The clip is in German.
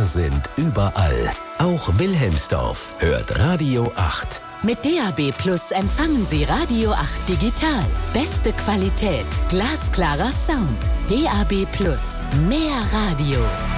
Wir sind überall. Auch Wilhelmsdorf hört Radio 8. Mit DAB Plus empfangen Sie Radio 8 digital. Beste Qualität, glasklarer Sound. DAB Plus, mehr Radio.